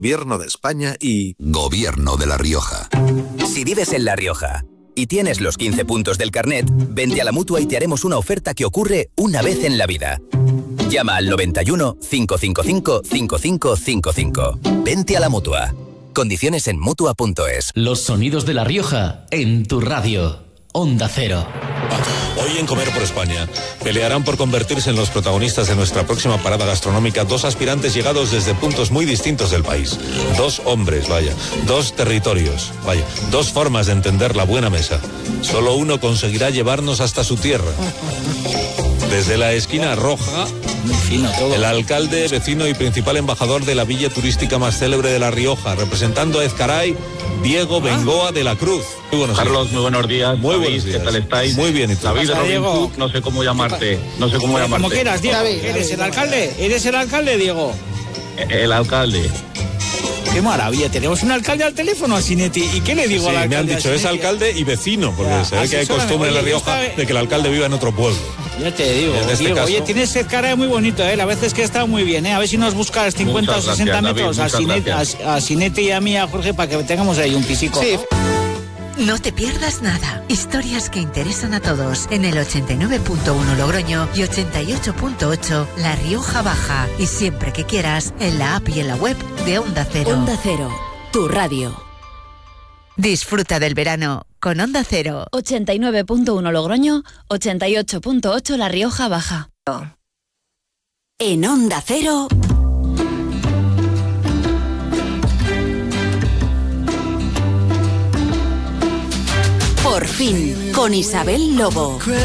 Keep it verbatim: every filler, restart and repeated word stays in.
Gobierno de España y... Gobierno de La Rioja. Si vives en La Rioja y tienes los quince puntos del carnet, vente a la Mutua y te haremos una oferta que ocurre una vez en la vida. Llama al noventa y uno, cinco cinco cinco, cinco cinco cinco cinco. Vente a la Mutua. Condiciones en Mutua punto es. Los sonidos de La Rioja en tu radio. Onda Cero. Hoy en Comer por España pelearán por convertirse en los protagonistas de nuestra próxima parada gastronómica dos aspirantes llegados desde puntos muy distintos del país. Dos hombres, vaya, dos territorios, vaya, dos formas de entender la buena mesa. Solo uno conseguirá llevarnos hasta su tierra. Desde la esquina roja, el alcalde, vecino y principal embajador de la villa turística más célebre de La Rioja, representando a Ezcaray, Diego Bengoa de la Cruz. Muy buenos Carlos, días. muy buenos días. Muy David, buenos días. ¿qué tal estáis? Muy bien, ¿y tú? David Robin Diego? Hood, no sé cómo llamarte. No sé cómo llamarte. Como quieras, Diego. David, ¿Eres David, el alcalde? ¿Eres el alcalde, Diego? El alcalde. Qué maravilla, tenemos un alcalde al teléfono, Sinetti. ¿Y qué le digo Sí, al alcalde? me han dicho, es Sinetti? alcalde y vecino, porque Ya, se ve que hay asesórame. costumbre en La Oye, Rioja esta- de que el alcalde viva en otro pueblo. Ya te digo, En este Diego, caso- oye, tienes cara muy bonito, ¿eh? La vez es que está muy bien, ¿eh? A ver si nos buscas cincuenta o Muchas sesenta gracias, metros David, a, muchas Sinetti, gracias. a, a Sinetti y a mí, a Jorge, para que tengamos ahí un pisico. Sí. No te pierdas nada. Historias que interesan a todos en el ochenta y nueve punto uno Logroño y ochenta y ocho punto ocho La Rioja Baja. Y siempre que quieras, en la app y en la web de Onda Cero. Onda Cero, tu radio. Disfruta del verano con Onda Cero. ochenta y nueve punto uno Logroño, ochenta y ocho punto ocho La Rioja Baja. En Onda Cero... Por fin, con Isabel Lobo.